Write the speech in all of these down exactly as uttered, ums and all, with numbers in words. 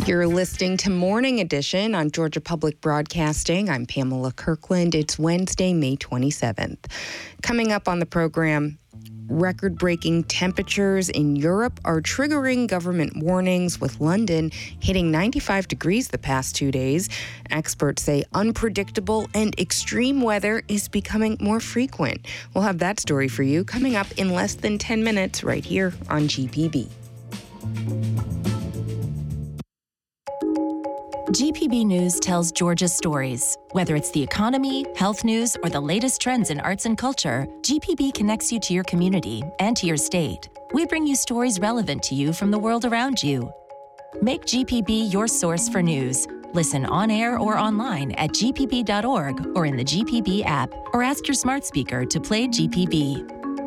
You're listening to Morning Edition on Georgia Public Broadcasting. I'm Pamela Kirkland. It's Wednesday, May twenty-seventh. Coming up on the program, record-breaking temperatures in Europe are triggering government warnings, with London hitting ninety-five degrees the past two days. Experts say unpredictable and extreme weather is becoming more frequent. We'll have that story for you coming up in less than ten minutes right here on G P B. G P B News tells Georgia's stories. Whether it's the economy, health news, or the latest trends in arts and culture, G P B connects you to your community and to your state. We bring you stories relevant to you from the world around you. Make G P B your source for news. Listen on air or online at g p b dot org or in the G P B app, or ask your smart speaker to play G P B.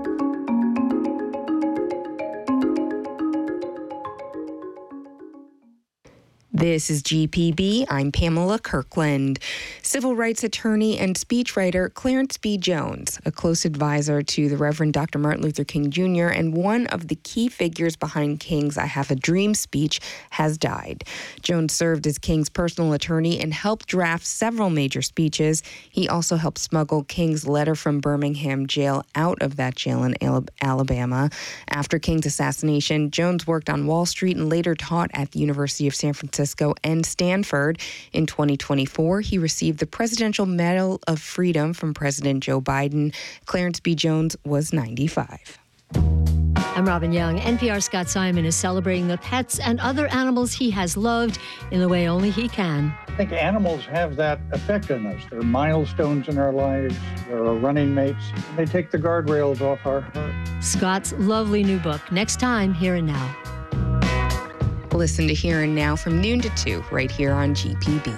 This is G P B. I'm Pamela Kirkland. Civil rights attorney and speechwriter Clarence B. Jones, a close advisor to the Reverend Doctor Martin Luther King Junior and one of the key figures behind King's I Have a Dream speech, has died. Jones served as King's personal attorney and helped draft several major speeches. He also helped smuggle King's letter from Birmingham jail out of that jail in Alabama. After King's assassination, Jones worked on Wall Street and later taught at the University of San Francisco and Stanford. In twenty twenty-four, he received the Presidential Medal of Freedom from President Joe Biden. Clarence B. Jones was ninety-five. I'm Robin Young. N P R's Scott Simon is celebrating the pets and other animals he has loved in the way only he can. I think animals have that effect on us. They're milestones in our lives. They're our running mates. They take the guardrails off our heart. Scott's lovely new book, next time, Here and Now. Listen to Here and Now from noon to two right here on G P B.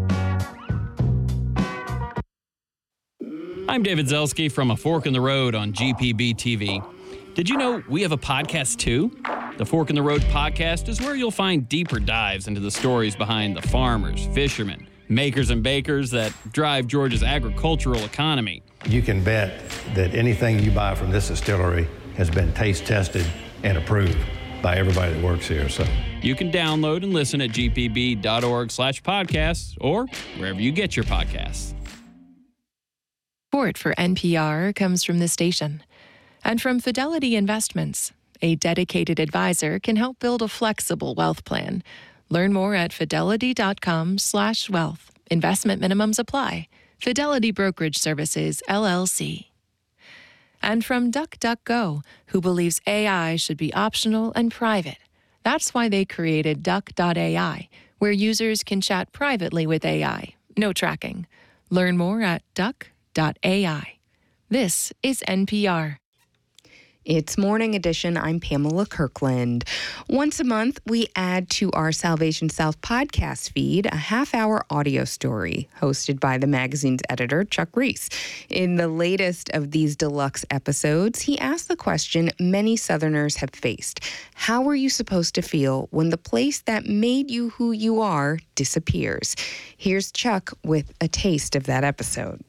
I'm David Zelski from A Fork in the Road on G P B T V. Did you know we have a podcast too? The Fork in the Road podcast is where you'll find deeper dives into the stories behind the farmers, fishermen, makers and bakers that drive Georgia's agricultural economy. You can bet that anything you buy from this distillery has been taste tested and approved by everybody that works here. So you can download and listen at g p b dot org slash podcasts or wherever you get your podcasts. Support for N P R comes from the station and from Fidelity Investments. A dedicated advisor can help build a flexible wealth plan. Learn more at fidelity dot com slash wealth. Investment minimums apply. Fidelity Brokerage Services, L L C. And from DuckDuckGo, who believes A I should be optional and private. That's why they created Duck dot A I, where users can chat privately with A I. No tracking. Learn more at Duck dot A I. This is N P R. It's Morning Edition. I'm Pamela Kirkland. Once a month, we add to our Salvation South podcast feed a half-hour audio story hosted by the magazine's editor, Chuck Reese. In the latest of these deluxe episodes, he asked the question many Southerners have faced. How are you supposed to feel when the place that made you who you are disappears? Here's Chuck with a taste of that episode.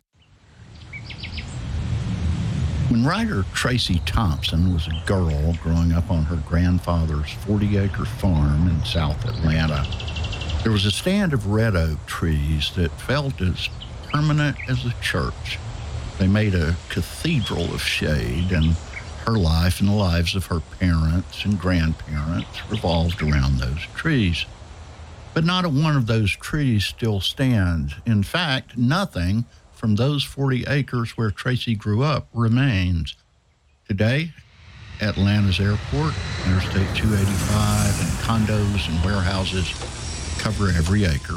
When writer Tracy Thompson was a girl growing up on her grandfather's forty-acre farm in South Atlanta, there was a stand of red oak trees that felt as permanent as a church. They made a cathedral of shade, and her life and the lives of her parents and grandparents revolved around those trees. But not a one of those trees still stands. In fact, nothing from those forty acres where Tracy grew up remains. Today, Atlanta's airport, Interstate two eighty-five, and condos and warehouses cover every acre.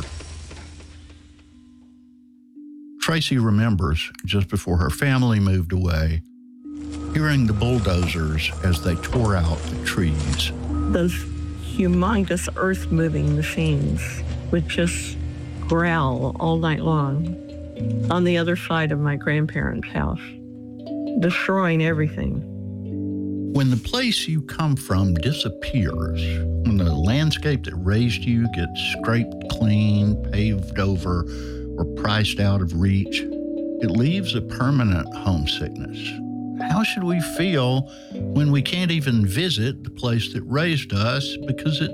Tracy remembers, just before her family moved away, hearing the bulldozers as they tore out the trees. Those humongous earth-moving machines would just growl all night long on the other side of my grandparents' house, destroying everything. When the place you come from disappears, when the landscape that raised you gets scraped clean, paved over, or priced out of reach, it leaves a permanent homesickness. How should we feel when we can't even visit the place that raised us because it